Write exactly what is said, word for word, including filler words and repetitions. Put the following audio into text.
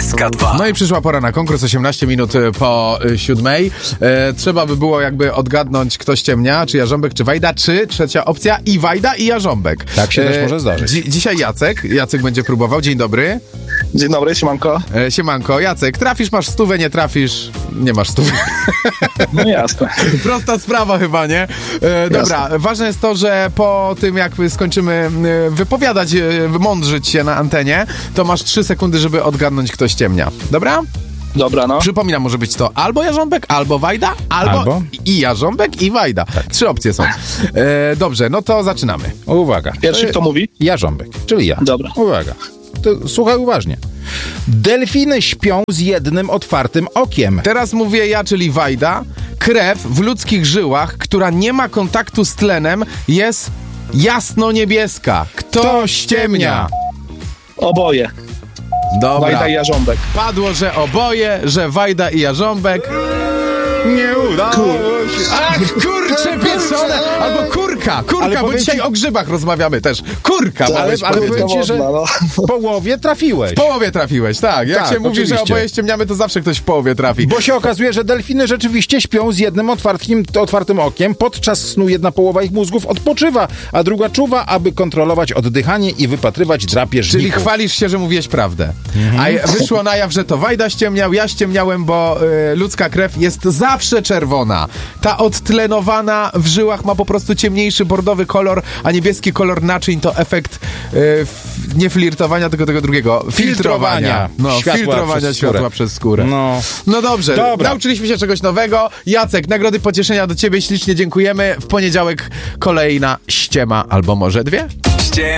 S K dwa. No i przyszła pora na konkurs, osiemnaście minut po y, siódmej. E, trzeba by było jakby odgadnąć, kto ściemnia, czy Jarząbek, czy Wajda, czy trzecia opcja i Wajda, i Jarząbek. Tak się też może zdarzyć. Dzi- dzisiaj Jacek. Jacek będzie próbował. Dzień dobry. Dzień dobry, siemanko. E, siemanko. Jacek, trafisz, masz stówę, nie trafisz, nie masz stówy. No jasne. Prosta sprawa chyba, nie? E, dobra, Jasne. ważne jest to, że po tym, jak skończymy e, wypowiadać, e, mądrzyć się na antenie, to masz trzy sekundy, żeby odgadnąć, kto ściemnia. Dobra? Dobra, no. Przypominam, może być to albo Jarząbek, albo Wajda, albo, Albo? i Jarząbek, i Wajda. Trzy opcje są. E, dobrze, no to zaczynamy. Uwaga. Pierwszy kto mówi? Jarząbek, czyli ja. Dobra. Uwaga. To słuchaj uważnie. Delfiny śpią z jednym otwartym okiem. Teraz mówię ja, czyli Wajda. Krew w ludzkich żyłach, która nie ma kontaktu z tlenem, jest jasno-niebieska. Kto, Kto ściemnia? Oboje. Dobra. Wajda i Jarząbek. Padło, że oboje, że Wajda i Jarząbek. Nie udało się. Ach, kurcze pieczone! Albo kurka, kurka, Ale bo powiem dzisiaj ci- o grzybach rozmawiamy też. Kurka, Tak, ale, Ale, ale powiedzieć. powiem ci, że No. w połowie trafiłeś. w połowie trafiłeś, tak. Jak Tak, się mówi, że oczywiście. oboje ściemniamy, to zawsze ktoś w połowie trafi. Bo się okazuje, że delfiny rzeczywiście śpią z jednym otwartym, otwartym okiem. Podczas snu jedna połowa ich mózgów odpoczywa, a druga czuwa, aby kontrolować oddychanie i wypatrywać drapieżników. Czyli chwalisz się, że mówiłeś prawdę. A wyszło na jaw, że to Wajda ściemniał, ja ściemniałem, bo y, ludzka krew jest zawsze czerwona. Ta odtlenowana w żyłach ma po prostu ciemniejszy bordowy kolor, a niebieski kolor naczyń to efekt y, f, nie flirtowania, tylko tego drugiego. Filtrowania. No, Światła filtrowania przez światła skórę. przez skórę. No. No dobrze, Dobra. nauczyliśmy się czegoś nowego. Jacek, nagrody pocieszenia do ciebie, ślicznie dziękujemy. W poniedziałek kolejna ściema, albo może dwie. Ściema.